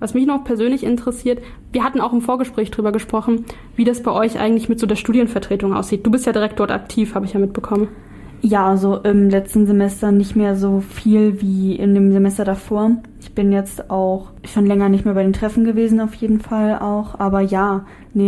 Was mich noch persönlich interessiert, wir hatten auch im Vorgespräch drüber gesprochen, wie das bei euch eigentlich mit so der Studienvertretung aussieht. Du bist ja direkt dort aktiv, habe ich ja mitbekommen. Ja, also im letzten Semester nicht mehr so viel wie in dem Semester davor. Ich bin jetzt auch schon länger nicht mehr bei den Treffen gewesen, auf jeden Fall auch. Aber ja,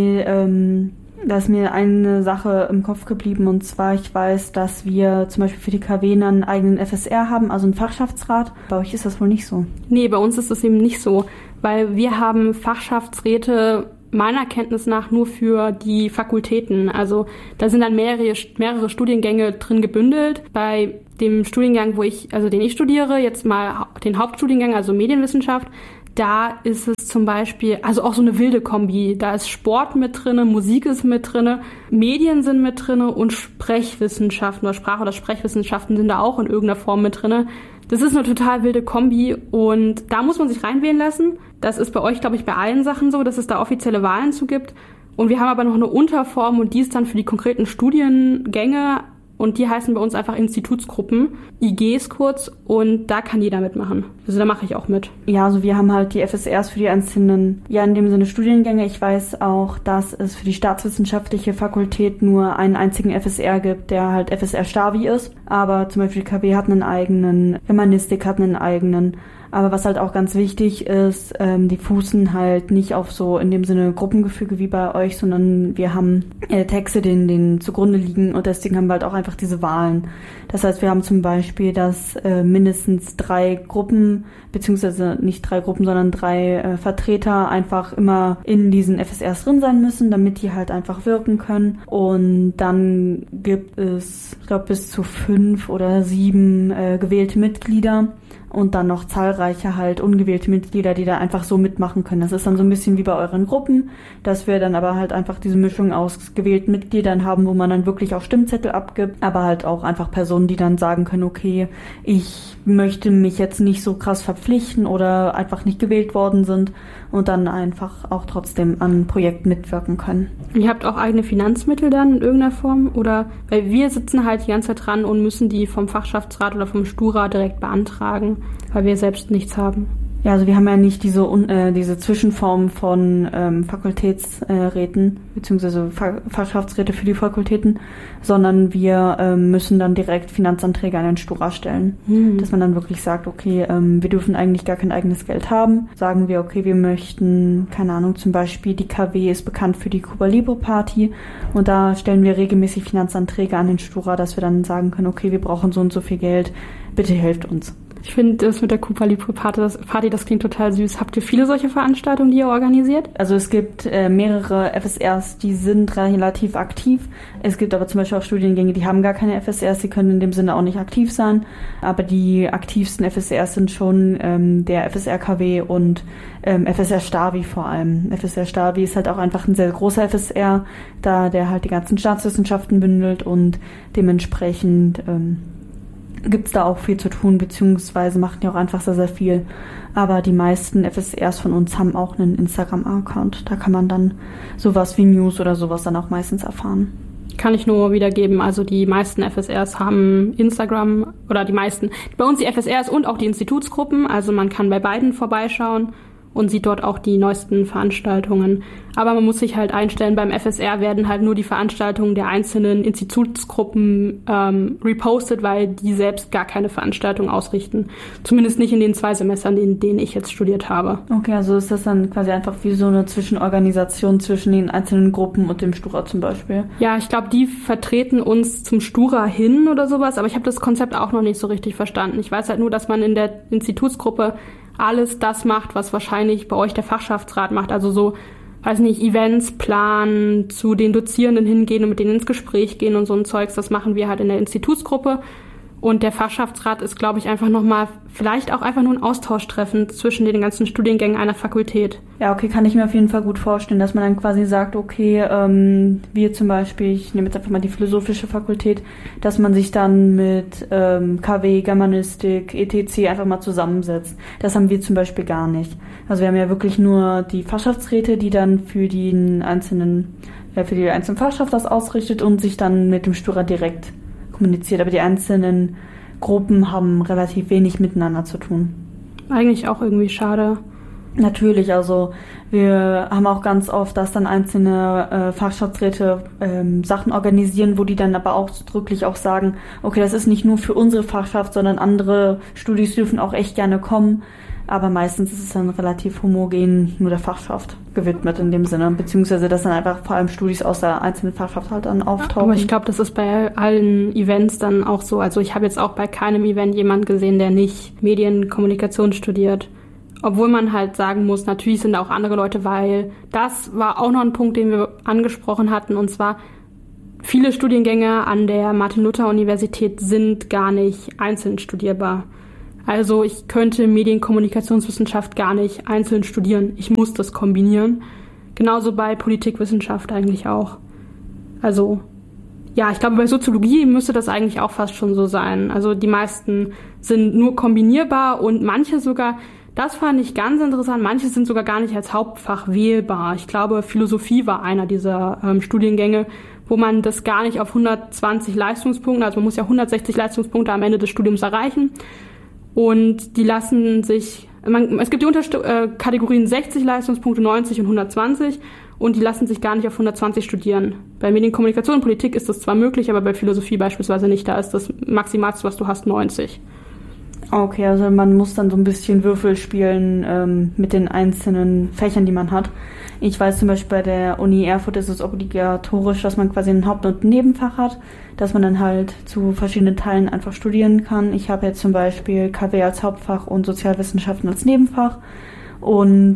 da ist mir eine Sache im Kopf geblieben, und zwar, ich weiß, dass wir zum Beispiel für die KW einen eigenen FSR haben, also einen Fachschaftsrat. Bei euch ist das wohl nicht so? Nee, bei uns ist das eben nicht so, weil wir haben Fachschaftsräte meiner Kenntnis nach nur für die Fakultäten. Also da sind dann mehrere Studiengänge drin gebündelt. Bei dem Studiengang, den ich studiere, jetzt mal den Hauptstudiengang, also Medienwissenschaft, da ist es zum Beispiel, also auch so eine wilde Kombi. Da ist Sport mit drinne, Musik ist mit drinne, Medien sind mit drinne und Sprechwissenschaften oder Sprach- oder Sprechwissenschaften sind da auch in irgendeiner Form mit drinne. Das ist eine total wilde Kombi und da muss man sich reinwählen lassen. Das ist bei euch, glaube ich, bei allen Sachen so, dass es da offizielle Wahlen zu gibt. Und wir haben aber noch eine Unterform und die ist dann für die konkreten Studiengänge und die heißen bei uns einfach Institutsgruppen, IGs kurz, und da kann jeder mitmachen. Also da mache ich auch mit. Ja, also wir haben halt die FSRs für die einzelnen, ja in dem Sinne Studiengänge. Ich weiß auch, dass es für die staatswissenschaftliche Fakultät nur einen einzigen FSR gibt, der halt FSR Stavi ist. Aber zum Beispiel die KW hat einen eigenen, Germanistik hat einen eigenen. Aber was halt auch ganz wichtig ist, die fußen halt nicht auf so in dem Sinne Gruppengefüge wie bei euch, sondern wir haben Texte, denen zugrunde liegen, und deswegen haben wir halt auch einfach diese Wahlen. Das heißt, wir haben zum Beispiel, dass mindestens 3 Gruppen, beziehungsweise nicht 3 Gruppen, sondern 3 Vertreter einfach immer in diesen FSRs drin sein müssen, damit die halt einfach wirken können. Und dann gibt es, ich glaube, bis zu 5 oder 7 gewählte Mitglieder. Und dann noch zahlreiche halt ungewählte Mitglieder, die da einfach so mitmachen können. Das ist dann so ein bisschen wie bei euren Gruppen, dass wir dann aber halt einfach diese Mischung aus gewählten Mitgliedern haben, wo man dann wirklich auch Stimmzettel abgibt, aber halt auch einfach Personen, die dann sagen können, okay, ich möchte mich jetzt nicht so krass verpflichten oder einfach nicht gewählt worden sind und dann einfach auch trotzdem an Projekten mitwirken können. Ihr habt auch eigene Finanzmittel dann in irgendeiner Form? Oder, weil wir sitzen halt die ganze Zeit dran und müssen die vom Fachschaftsrat oder vom Stura direkt beantragen, weil wir selbst nichts haben. Ja, also wir haben ja nicht diese Zwischenform von Fakultätsräten beziehungsweise Fachschaftsräte für die Fakultäten, sondern wir müssen dann direkt Finanzanträge an den Stura stellen. Dass man dann wirklich sagt, okay, wir dürfen eigentlich gar kein eigenes Geld haben. Sagen wir, okay, wir möchten, keine Ahnung, zum Beispiel die KW ist bekannt für die Cuba Libre Party und da stellen wir regelmäßig Finanzanträge an den Stura, dass wir dann sagen können, okay, wir brauchen so und so viel Geld, bitte helft uns. Ich finde das mit der Cuba Libre Party, das klingt total süß. Habt ihr viele solche Veranstaltungen, die ihr organisiert? Also es gibt mehrere FSRs, die sind relativ aktiv. Es gibt aber zum Beispiel auch Studiengänge, die haben gar keine FSRs, die können in dem Sinne auch nicht aktiv sein. Aber die aktivsten FSRs sind schon der FSR KW und FSR Stavi vor allem. FSR Stavi ist halt auch einfach ein sehr großer FSR, da der halt die ganzen Staatswissenschaften bündelt und dementsprechend gibt's da auch viel zu tun, beziehungsweise machen die auch einfach sehr, sehr viel. Aber die meisten FSRs von uns haben auch einen Instagram-Account. Da kann man dann sowas wie News oder sowas dann auch meistens erfahren. Kann ich nur wiedergeben. Also die meisten FSRs haben Instagram oder die meisten. Bei uns die FSRs und auch die Institutsgruppen. Also man kann bei beiden vorbeischauen und sieht dort auch die neuesten Veranstaltungen. Aber man muss sich halt einstellen, beim FSR werden halt nur die Veranstaltungen der einzelnen Institutsgruppen repostet, weil die selbst gar keine Veranstaltung ausrichten. Zumindest nicht in den 2 Semestern, in denen ich jetzt studiert habe. Okay, also ist das dann quasi einfach wie so eine Zwischenorganisation zwischen den einzelnen Gruppen und dem Stura zum Beispiel? Ja, ich glaube, die vertreten uns zum Stura hin oder sowas, aber ich habe das Konzept auch noch nicht so richtig verstanden. Ich weiß halt nur, dass man in der Institutsgruppe alles das macht, was wahrscheinlich bei euch der Fachschaftsrat macht. Also so, weiß nicht, Events planen, zu den Dozierenden hingehen und mit denen ins Gespräch gehen und so ein Zeugs. Das machen wir halt in der Institutsgruppe. Und der Fachschaftsrat ist, glaube ich, einfach nochmal, vielleicht auch einfach nur ein Austauschtreffen zwischen den ganzen Studiengängen einer Fakultät. Ja, okay, kann ich mir auf jeden Fall gut vorstellen, dass man dann quasi sagt, okay, wir zum Beispiel, ich nehme jetzt einfach mal die philosophische Fakultät, dass man sich dann mit KW, Germanistik, etc. einfach mal zusammensetzt. Das haben wir zum Beispiel gar nicht. Also wir haben ja wirklich nur die Fachschaftsräte, die dann für die einzelnen Fachschaft das ausrichtet und sich dann mit dem Stura direkt kommuniziert, aber die einzelnen Gruppen haben relativ wenig miteinander zu tun. Eigentlich auch irgendwie schade. Natürlich, also wir haben auch ganz oft, dass dann einzelne Fachschaftsräte Sachen organisieren, wo die dann aber auch ausdrücklich auch sagen, okay, das ist nicht nur für unsere Fachschaft, sondern andere Studis dürfen auch echt gerne kommen. Aber meistens ist es dann relativ homogen nur der Fachschaft gewidmet in dem Sinne, beziehungsweise dass dann einfach vor allem Studis aus der einzelnen Fachschaft halt dann auftauchen. Aber ich glaube, das ist bei allen Events dann auch so. Also ich habe jetzt auch bei keinem Event jemanden gesehen, der nicht Medienkommunikation studiert. Obwohl man halt sagen muss, natürlich sind da auch andere Leute, weil das war auch noch ein Punkt, den wir angesprochen hatten, und zwar viele Studiengänge an der Martin-Luther-Universität sind gar nicht einzeln studierbar. Also ich könnte Medienkommunikationswissenschaft gar nicht einzeln studieren. Ich muss das kombinieren. Genauso bei Politikwissenschaft eigentlich auch. Also ja, ich glaube, bei Soziologie müsste das eigentlich auch fast schon so sein. Also die meisten sind nur kombinierbar und manche sogar, das fand ich ganz interessant, manche sind sogar gar nicht als Hauptfach wählbar. Ich glaube, Philosophie war einer dieser Studiengänge, wo man das gar nicht auf 120 Leistungspunkte, also man muss ja 160 Leistungspunkte am Ende des Studiums erreichen. Und die lassen sich, es gibt die Kategorien 60 Leistungspunkte, 90 und 120 und die lassen sich gar nicht auf 120 studieren. Bei Medienkommunikation und Politik ist das zwar möglich, aber bei Philosophie beispielsweise nicht. Da ist das Maximalste, was du hast, 90. Okay, also man muss dann so ein bisschen Würfel spielen mit den einzelnen Fächern, die man hat. Ich weiß zum Beispiel, bei der Uni Erfurt ist es obligatorisch, dass man quasi ein Haupt- und ein Nebenfach hat, dass man dann halt zu verschiedenen Teilen einfach studieren kann. Ich habe jetzt zum Beispiel KW als Hauptfach und Sozialwissenschaften als Nebenfach. Und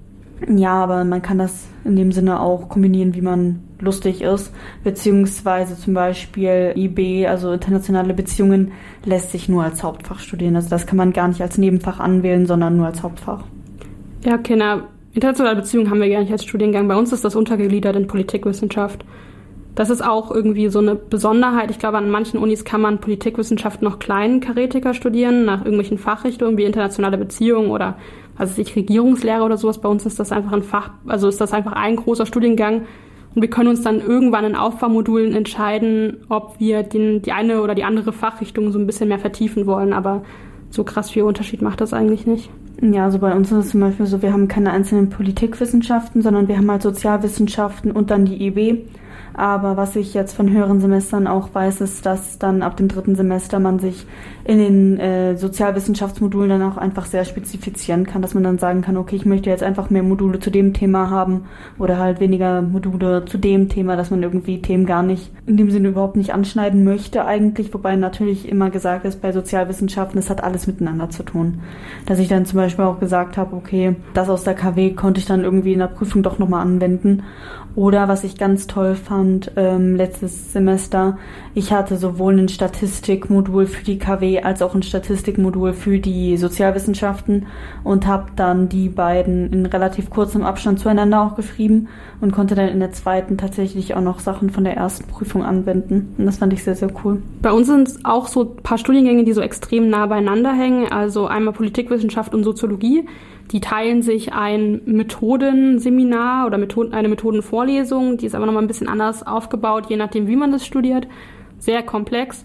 ja, aber man kann das in dem Sinne auch kombinieren, wie man lustig ist, beziehungsweise zum Beispiel IB, also internationale Beziehungen, lässt sich nur als Hauptfach studieren. Also das kann man gar nicht als Nebenfach anwählen, sondern nur als Hauptfach. Ja, Kinder, internationale Beziehungen haben wir gar nicht als Studiengang. Bei uns ist das untergegliedert in Politikwissenschaft. Das ist auch irgendwie so eine Besonderheit. Ich glaube, an manchen Unis kann man Politikwissenschaft noch kleinkarätiger studieren, nach irgendwelchen Fachrichtungen wie internationale Beziehungen oder was weiß ich, Regierungslehre oder sowas. Bei uns ist das einfach ist das einfach ein großer Studiengang. Und wir können uns dann irgendwann in Aufbaumodulen entscheiden, ob wir die eine oder die andere Fachrichtung so ein bisschen mehr vertiefen wollen. Aber so krass viel Unterschied macht das eigentlich nicht. Ja, also bei uns ist es zum Beispiel so, wir haben keine einzelnen Politikwissenschaften, sondern wir haben halt Sozialwissenschaften und dann die IB. Aber was ich jetzt von höheren Semestern auch weiß, ist, dass dann ab dem 3. Semester man sich in den Sozialwissenschaftsmodulen dann auch einfach sehr spezifizieren kann, dass man dann sagen kann, okay, ich möchte jetzt einfach mehr Module zu dem Thema haben oder halt weniger Module zu dem Thema, dass man irgendwie Themen gar nicht, in dem Sinne überhaupt nicht anschneiden möchte eigentlich, wobei natürlich immer gesagt ist, bei Sozialwissenschaften, es hat alles miteinander zu tun. Dass ich dann zum Beispiel auch gesagt habe, okay, das aus der KW konnte ich dann irgendwie in der Prüfung doch nochmal anwenden. Oder was ich ganz toll fand, letztes Semester, ich hatte sowohl ein Statistikmodul für die KW als auch ein Statistikmodul für die Sozialwissenschaften und habe dann die beiden in relativ kurzem Abstand zueinander auch geschrieben und konnte dann in der zweiten tatsächlich auch noch Sachen von der ersten Prüfung anwenden. Und das fand ich sehr, sehr cool. Bei uns sind es auch so ein paar Studiengänge, die so extrem nah beieinander hängen. Also einmal Politikwissenschaft und Soziologie. Die teilen sich ein Methodenseminar oder eine Methodenvorlesung. Die ist aber nochmal ein bisschen anders aufgebaut, je nachdem, wie man das studiert. Sehr komplex.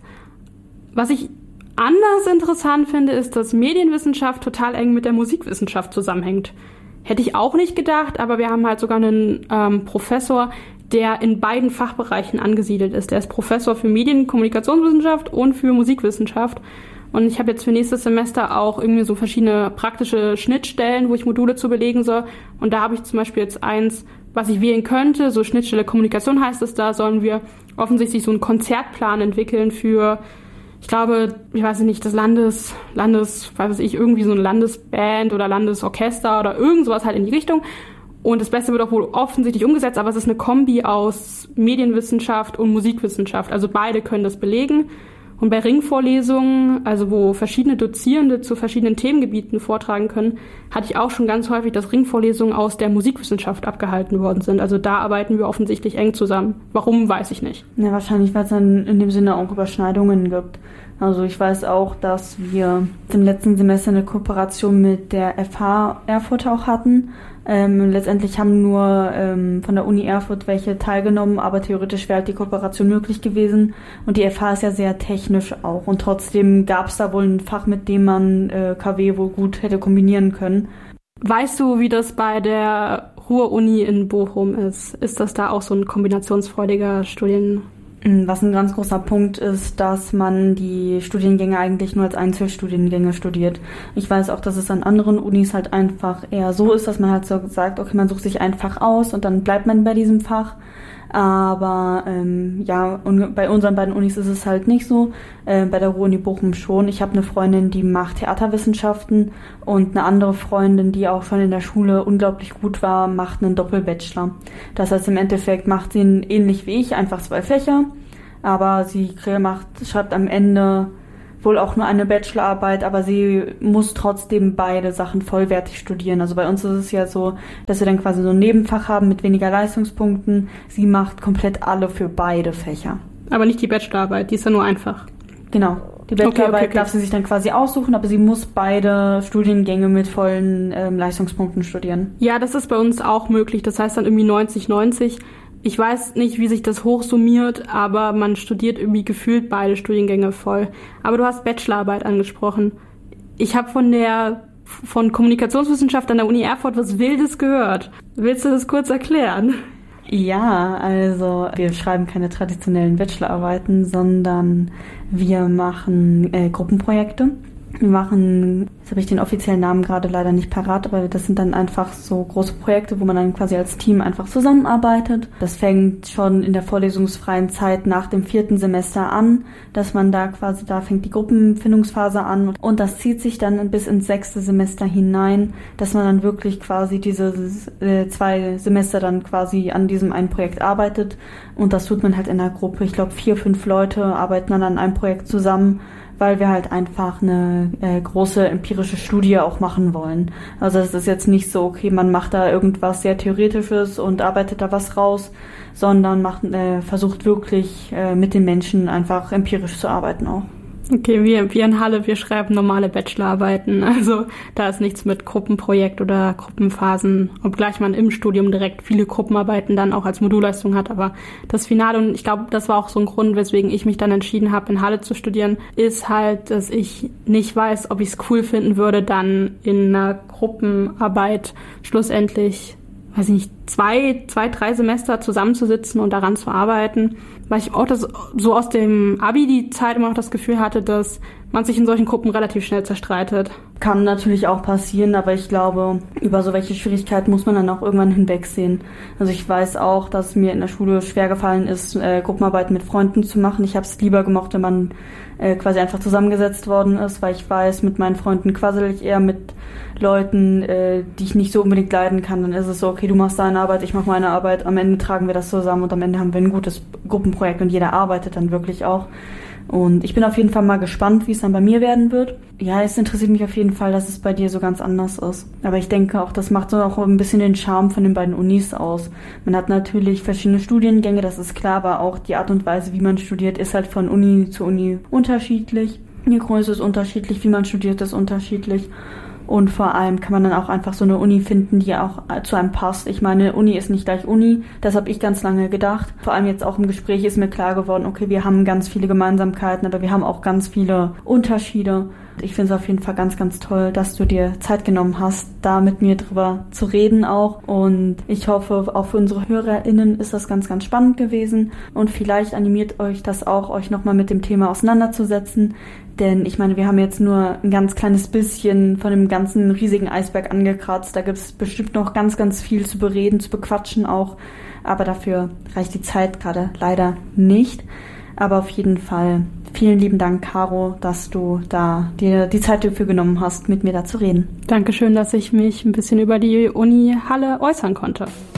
Was ich anders interessant finde, ist, dass Medienwissenschaft total eng mit der Musikwissenschaft zusammenhängt. Hätte ich auch nicht gedacht, aber wir haben halt sogar einen Professor, der in beiden Fachbereichen angesiedelt ist. Der ist Professor für Medienkommunikationswissenschaft und für Musikwissenschaft. Und ich habe jetzt für nächstes Semester auch irgendwie so verschiedene praktische Schnittstellen, wo ich Module zu belegen soll. Und da habe ich zum Beispiel jetzt eins, was ich wählen könnte. So Schnittstelle Kommunikation heißt es, da sollen wir offensichtlich so einen Konzertplan entwickeln für, ich glaube, ich weiß nicht, das irgendwie so eine Landesband oder Landesorchester oder irgend sowas halt in die Richtung. Und das Beste wird auch wohl offensichtlich umgesetzt, aber es ist eine Kombi aus Medienwissenschaft und Musikwissenschaft. Also beide können das belegen. Und bei Ringvorlesungen, also wo verschiedene Dozierende zu verschiedenen Themengebieten vortragen können, hatte ich auch schon ganz häufig, dass Ringvorlesungen aus der Musikwissenschaft abgehalten worden sind. Also da arbeiten wir offensichtlich eng zusammen. Warum, weiß ich nicht. Ja, wahrscheinlich, weil es dann in dem Sinne auch Überschneidungen gibt. Also ich weiß auch, dass wir im letzten Semester eine Kooperation mit der FH Erfurt auch hatten. Letztendlich haben nur von der Uni Erfurt welche teilgenommen, aber theoretisch wäre halt die Kooperation möglich gewesen. Und die FH ist ja sehr technisch auch. Und trotzdem gab es da wohl ein Fach, mit dem man KW wohl gut hätte kombinieren können. Weißt du, wie das bei der Ruhr-Uni in Bochum ist? Ist das da auch so ein kombinationsfreudiger Studien? Was ein ganz großer Punkt ist, dass man die Studiengänge eigentlich nur als Einzelstudiengänge studiert. Ich weiß auch, dass es an anderen Unis halt einfach eher so ist, dass man halt so sagt, okay, man sucht sich ein Fach aus und dann bleibt man bei diesem Fach. Aber und bei unseren beiden Unis ist es halt nicht so. Bei der Ruhr-Uni Bochum schon. Ich habe eine Freundin, die macht Theaterwissenschaften und eine andere Freundin, die auch schon in der Schule unglaublich gut war, macht einen Doppelbachelor. Das heißt, im Endeffekt macht sie ähnlich wie ich, einfach 2 Fächer, aber sie schreibt am Ende wohl auch nur eine Bachelorarbeit, aber sie muss trotzdem beide Sachen vollwertig studieren. Also bei uns ist es ja so, dass wir dann quasi so ein Nebenfach haben mit weniger Leistungspunkten. Sie macht komplett alle für beide Fächer. Aber nicht die Bachelorarbeit, die ist ja nur einfach. Genau. Die Bachelorarbeit darf sie sich dann quasi aussuchen, aber sie muss beide Studiengänge mit vollen Leistungspunkten studieren. Ja, das ist bei uns auch möglich. Das heißt dann irgendwie 90-90. Ich weiß nicht, wie sich das hochsummiert, aber man studiert irgendwie gefühlt beide Studiengänge voll. Aber du hast Bachelorarbeit angesprochen. Ich habe von Kommunikationswissenschaft an der Uni Erfurt was Wildes gehört. Willst du das kurz erklären? Ja, also wir schreiben keine traditionellen Bachelorarbeiten, sondern wir machen Gruppenprojekte. Wir machen, jetzt habe ich den offiziellen Namen gerade leider nicht parat, aber das sind dann einfach so große Projekte, wo man dann quasi als Team einfach zusammenarbeitet. Das fängt schon in der vorlesungsfreien Zeit nach dem 4. Semester an, dass man da fängt die Gruppenfindungsphase an und das zieht sich dann bis ins 6. Semester hinein, dass man dann wirklich quasi diese 2 Semester dann quasi an diesem einen Projekt arbeitet und das tut man halt in einer Gruppe. Ich glaube 4, 5 Leute arbeiten dann an einem Projekt zusammen, weil wir halt einfach eine große empirische Studie auch machen wollen. Also es ist jetzt nicht so, okay, man macht da irgendwas sehr Theoretisches und arbeitet da was raus, sondern versucht wirklich mit den Menschen einfach empirisch zu arbeiten auch. Okay, wir in Halle, wir schreiben normale Bachelorarbeiten, also da ist nichts mit Gruppenprojekt oder Gruppenphasen, obgleich man im Studium direkt viele Gruppenarbeiten dann auch als Modulleistung hat, aber das Finale, und ich glaube, das war auch so ein Grund, weswegen ich mich dann entschieden habe, in Halle zu studieren, ist halt, dass ich nicht weiß, ob ich es cool finden würde, dann in einer Gruppenarbeit schlussendlich, weiß ich nicht, 2-3 Semester zusammenzusitzen und daran zu arbeiten, weil ich auch so aus dem Abi die Zeit immer noch das Gefühl hatte, dass man sich in solchen Gruppen relativ schnell zerstreitet. Kann natürlich auch passieren, aber ich glaube, über so welche Schwierigkeiten muss man dann auch irgendwann hinwegsehen. Also ich weiß auch, dass mir in der Schule schwer gefallen ist, Gruppenarbeiten mit Freunden zu machen. Ich habe es lieber gemocht, wenn man quasi einfach zusammengesetzt worden ist, weil ich weiß, mit meinen Freunden quassel ich eher mit Leuten, die ich nicht so unbedingt leiden kann. Dann ist es so, okay, du machst deine Arbeit, ich mache meine Arbeit, am Ende tragen wir das zusammen und am Ende haben wir ein gutes Gruppenprojekt und jeder arbeitet dann wirklich auch. Und ich bin auf jeden Fall mal gespannt, wie es dann bei mir werden wird. Ja, es interessiert mich auf jeden Fall, dass es bei dir so ganz anders ist. Aber ich denke auch, das macht so auch ein bisschen den Charme von den beiden Unis aus. Man hat natürlich verschiedene Studiengänge, das ist klar, aber auch die Art und Weise, wie man studiert, ist halt von Uni zu Uni unterschiedlich. Die Größe ist unterschiedlich, wie man studiert, ist unterschiedlich. Und vor allem kann man dann auch einfach so eine Uni finden, die auch zu einem passt. Ich meine, Uni ist nicht gleich Uni, das habe ich ganz lange gedacht. Vor allem jetzt auch im Gespräch ist mir klar geworden, okay, wir haben ganz viele Gemeinsamkeiten, aber wir haben auch ganz viele Unterschiede. Ich finde es auf jeden Fall ganz, ganz toll, dass du dir Zeit genommen hast, da mit mir drüber zu reden auch. Und ich hoffe, auch für unsere HörerInnen ist das ganz, ganz spannend gewesen. Und vielleicht animiert euch das auch, euch nochmal mit dem Thema auseinanderzusetzen. Denn ich meine, wir haben jetzt nur ein ganz kleines bisschen von dem ganzen riesigen Eisberg angekratzt. Da gibt es bestimmt noch ganz, ganz viel zu bereden, zu bequatschen auch. Aber dafür reicht die Zeit gerade leider nicht. Aber auf jeden Fall vielen lieben Dank, Caro, dass du da dir die Zeit dafür genommen hast, mit mir da zu reden. Dankeschön, dass ich mich ein bisschen über die Uni Halle äußern konnte.